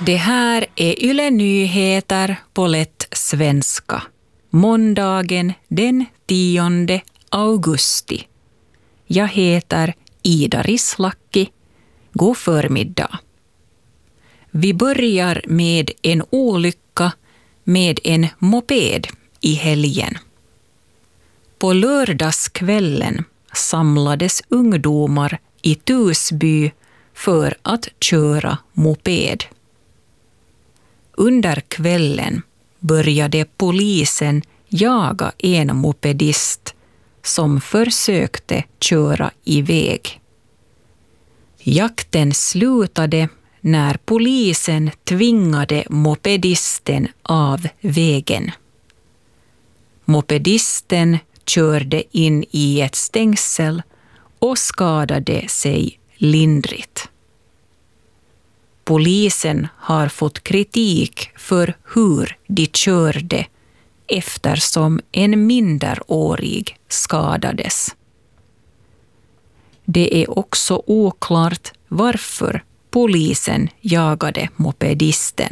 Det här är Yle Nyheter på lätt svenska. Måndagen den 10 augusti. Jag heter Ida Rislakki. God förmiddag. Vi börjar med en olycka med en moped i helgen. På lördagskvällen samlades ungdomar i Tusby för att köra moped. Under kvällen började polisen jaga en mopedist som försökte köra iväg. Jakten slutade när polisen tvingade mopedisten av vägen. Mopedisten körde in i ett stängsel och skadade sig lindrigt. Polisen har fått kritik för hur de körde eftersom en minderårig skadades. Det är också oklart varför polisen jagade mopedisten.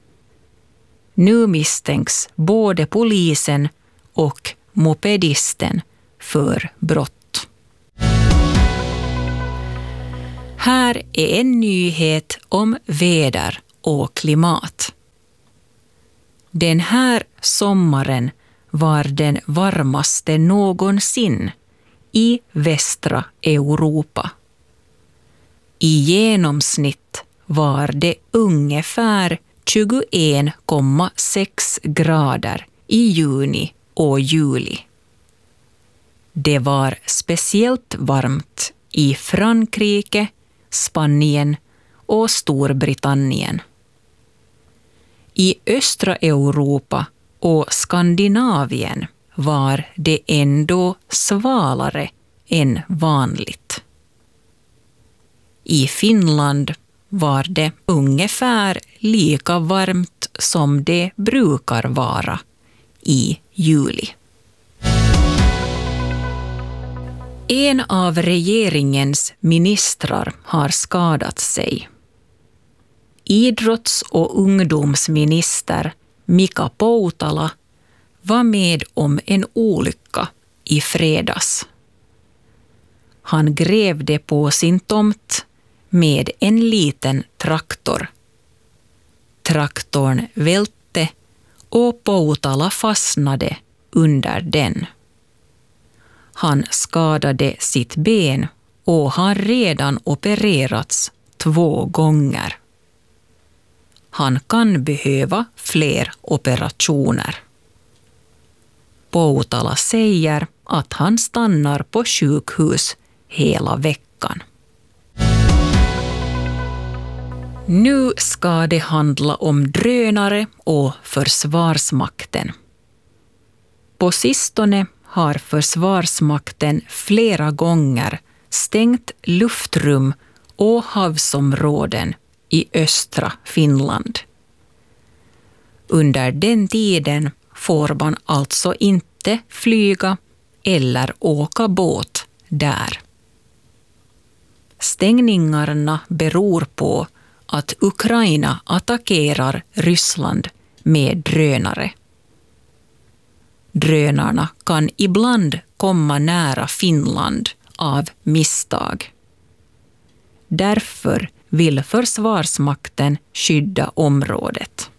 Nu misstänks både polisen och mopedisten för brott. Här är en nyhet om väder och klimat. Den här sommaren var den varmaste någonsin i västra Europa. I genomsnitt var det ungefär 21,6 grader i juni och juli. Det var speciellt varmt i Frankrike, Spanien och Storbritannien. I östra Europa och Skandinavien var det ändå svalare än vanligt. I Finland var det ungefär lika varmt som det brukar vara i juli. En av regeringens ministrar har skadat sig. Idrotts- och ungdomsminister Mika Poutala var med om en olycka i fredags. Han grävde på sin tomt med en liten traktor. Traktorn välte och Poutala fastnade under den. Han skadade sitt ben och har redan opererats 2 gånger. Han kan behöva fler operationer. Poutala säger att han stannar på sjukhus hela veckan. Nu ska det handla om drönare och Försvarsmakten. På sistone har Försvarsmakten flera gånger stängt luftrum och havsområden i östra Finland. Under den tiden får man alltså inte flyga eller åka båt där. Stängningarna beror på att Ukraina attackerar Ryssland med drönare. Drönarna kan ibland komma nära Finland av misstag. Därför vill Försvarsmakten skydda området.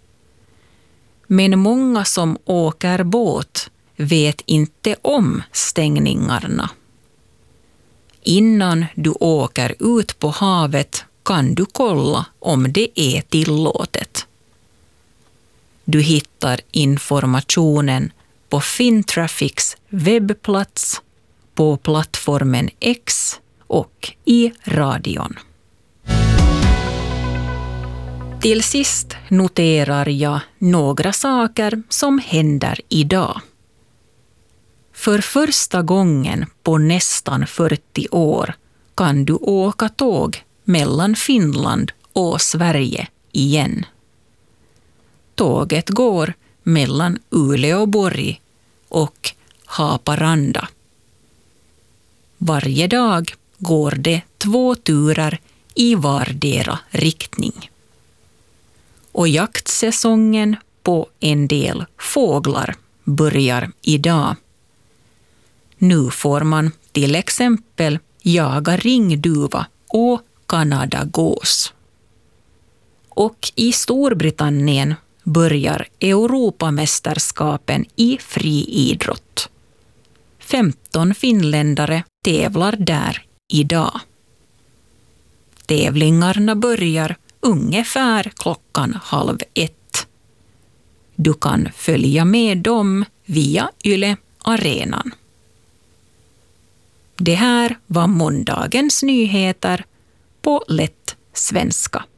Men många som åker båt vet inte om stängningarna. Innan du åker ut på havet kan du kolla om det är tillåtet. Du hittar informationen på Fintraffics webbplats, på plattformen X och i radion. Till sist noterar jag några saker som händer idag. För första gången på nästan 40 år kan du åka tåg mellan Finland och Sverige igen. Tåget går mellan Uleåborg och Haparanda. Varje dag går det 2 turer i vardera riktning. Och jaktsäsongen på en del fåglar börjar idag. Nu får man till exempel jaga ringduva och kanadagås. Och i Storbritannien börjar Europamästerskapen i friidrott. 15 finländare tävlar där idag. Tävlingarna börjar ungefär 12:30. Du kan följa med dem via Yle Arenan. Det här var måndagens nyheter på lätt svenska.